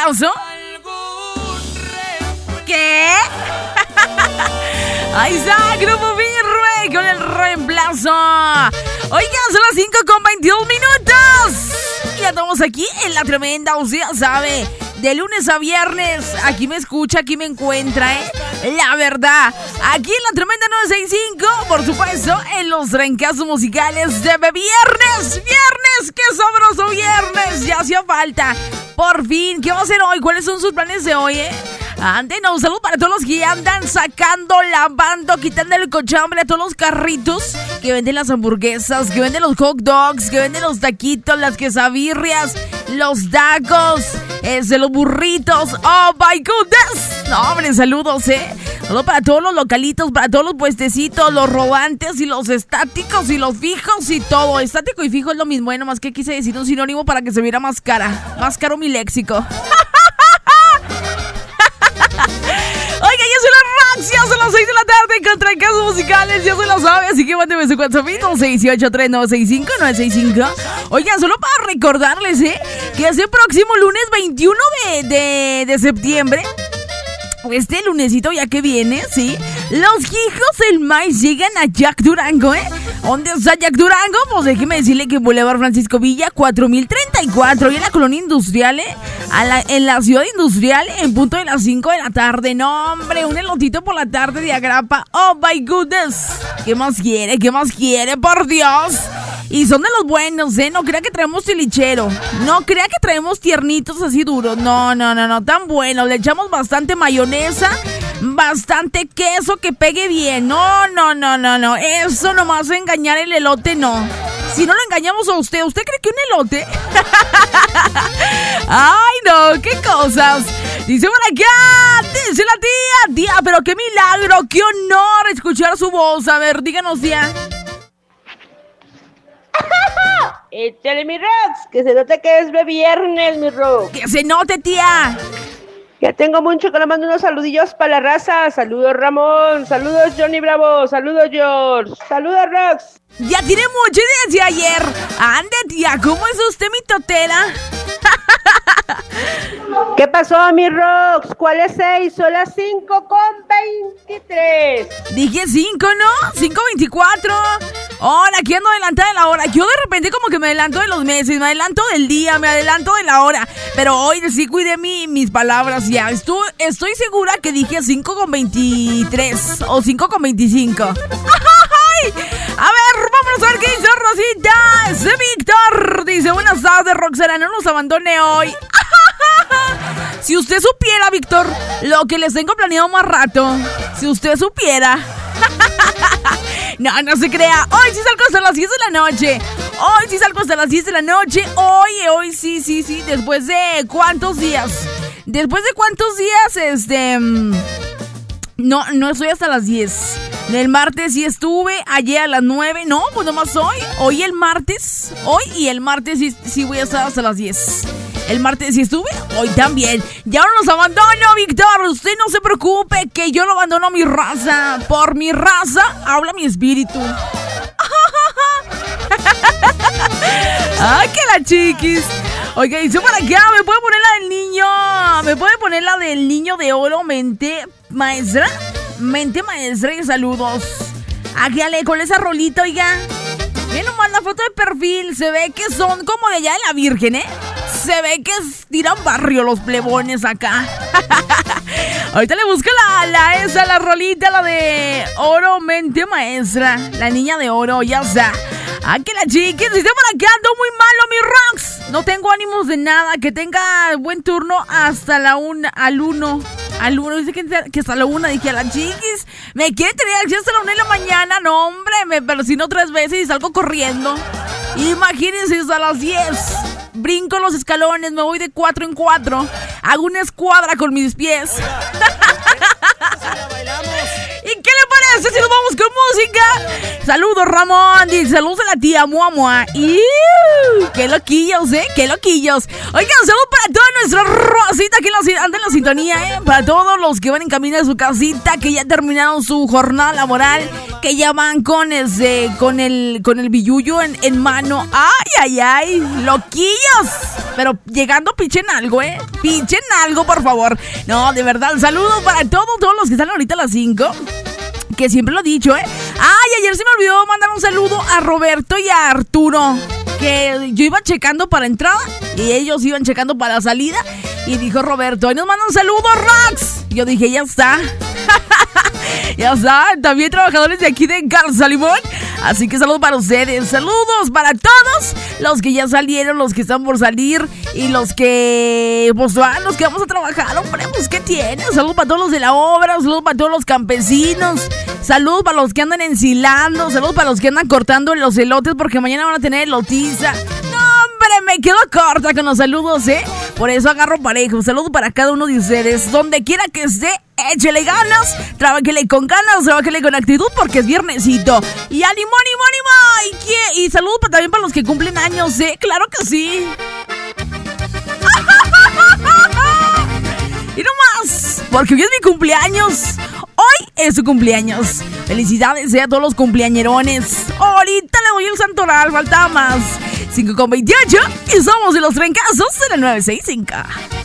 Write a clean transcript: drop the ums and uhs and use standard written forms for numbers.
reemplazo? ¿Qué? Ahí está, Grupo Firme con el reemplazo. Oigan, son las 5:22. Y ya estamos aquí en La Tremenda, usted ya sabe. De lunes a viernes, aquí me escucha, aquí me encuentra, La verdad, aquí en La Tremenda 965, por supuesto, en los trancazos musicales de viernes. ¡Viernes! ¡Qué sabroso viernes! Ya hacía falta. Por fin, ¿qué va a hacer hoy? ¿Cuáles son sus planes de hoy, Anden, un saludo para todos los que andan sacando, lavando, quitando el cochambre a todos los carritos que venden las hamburguesas, que venden los hot dogs, que venden los taquitos, las quesabirrias, los tacos, los burritos. ¡Oh, my goodness! No, hombre, saludos, Saludos para todos los localitos, para todos los puestecitos, los rodantes y los estáticos y los fijos y todo. Estático y fijo es lo mismo, nomás que quise decir un sinónimo para que se viera más cara. Más caro mi léxico. Oiga, yo soy la Roxy, son las 6 de la tarde con trancazos musicales, ya se lo sabe, así que mándeme su WhatsApp 688-3965-965. Oigan, solo para recordarles, que este próximo lunes 21 de septiembre, este lunesito ya que viene, los hijos del maíz llegan a Jack Durango, ¿Dónde está Jack Durango? Pues déjeme decirle que en Boulevard Francisco Villa, 4034, y en la colonia industrial, en la ciudad industrial, en punto de las 5 de la tarde. No, hombre, un elotito por la tarde de agrapa. Oh, my goodness. ¿Qué más quiere? ¿Qué más quiere? Por Dios. Y son de los buenos, No crea que traemos tilichero. No crea que traemos tiernitos así duros. No, tan buenos. Le echamos bastante mayonesa, bastante queso que pegue bien. No. Eso nomás engañar el elote, no. Si no lo engañamos a usted cree que un elote? Ay, no, qué cosas. Dice por acá, dice la tía, pero qué milagro, qué honor escuchar su voz. A ver, díganos, tía. Échale, mi Rox, que se note que es de viernes, mi Rox. Que se note, tía. Ya tengo mucho que le mando unos saludillos para la raza. Saludos, Ramón. Saludos, Johnny Bravo. Saludos, George. Saludos, Rox. Ya tiene mucho desde ayer. Ande, tía, ¿cómo es usted, mi totera? ¿Qué pasó, mi Rox? ¿Cuál es 6? Son las 5:23. Dije 5, ¿no? 5:24. Ahora, aquí ando adelantada de la hora. Yo de repente como que me adelanto de los meses, me adelanto del día, me adelanto de la hora. Pero hoy sí cuidé mis palabras ya. Estoy segura que dije 5:23 o 5:25. A ver, vámonos a ver qué dice Rosita. Ese Víctor dice: buenas tardes, Roxana, no nos abandone hoy. Si usted supiera, Víctor, lo que les tengo planeado más rato. Si usted supiera. No se crea. Hoy sí salgo hasta las 10 de la noche. Hoy sí. ¿Después de cuántos días? No estoy hasta las 10. El martes sí estuve, ayer a las 9. No, pues nomás hoy. Hoy el martes sí voy a estar hasta las 10. El martes sí estuve, hoy también. Ya no nos abandono, Víctor. Usted no se preocupe, que yo no abandono a mi raza. Por mi raza habla mi espíritu. ¡Ay, que la chiquis! Oiga, dice por acá, ¿me puede poner la del niño? ¿Me puede poner la del niño de oro, mente maestra? Mente maestra y saludos. Aquí ale con esa rolita, oiga. Miren nomás la foto de perfil. Se ve que son como de allá de la Virgen, Se ve que tiran barrio los plebones acá. Ahorita le busco la rolita, la de oro, mente maestra. La niña de oro, ya está. Que la chiquis, dice por acá, ando muy malo, mi Rox. No tengo ánimos de nada. Que tenga buen turno hasta la 1, al 1. Dice que hasta la 1. Dije, a la chiquis, me quiere tener aquí hasta la 1 de la mañana. No, hombre, me persino 3 veces y salgo corriendo. Imagínense, hasta las 10. Brinco los escalones, me voy de 4 en 4. Hago una escuadra con mis pies. ¿Y qué le parece si nos vamos con música? Saludos, Ramón. Dice, saludos a la tía Muamua. ¡Qué loquillos, qué loquillos! Oigan, saludos para toda nuestra rosita que anda en la sintonía, Para todos los que van en camino de su casita, que ya terminaron su jornada laboral, que ya van con el billuyo en mano. ¡Ay! ¡Loquillos! Pero llegando, pichen algo, Pichen algo, por favor. No, de verdad, saludos para todos los que están ahorita a las 5. Que siempre lo he dicho, ayer se me olvidó mandar un saludo a Roberto y a Arturo. Que yo iba checando para entrada y ellos iban checando para salida. Y dijo Roberto, ahí nos manda un saludo, Rox. Yo dije, ya está. Ya está, también trabajadores de aquí de Garza Limón. Así que saludos para ustedes, saludos para todos los que ya salieron, los que están por salir y los que, los que vamos a trabajar, hombre, pues ¿qué tiene? Saludos para todos los de la obra, saludos para todos los campesinos, saludos para los que andan ensilando, saludos para los que andan cortando los elotes porque mañana van a tener elotiza. No, hombre, me quedo corta con los saludos, Por eso agarro parejo. Saludos para cada uno de ustedes, donde quiera que esté. Échele ganas, trabájele con ganas, trabájele con actitud porque es viernesito. Y ánimo, ánimo, ánimo. Y saludos también para los que cumplen años, claro que sí. Y no más, porque hoy es mi cumpleaños. Hoy es su cumpleaños. Felicidades a todos los cumpleañerones. Ahorita le doy el santoral, falta más. 5:28 y somos de los trencazos de la 965.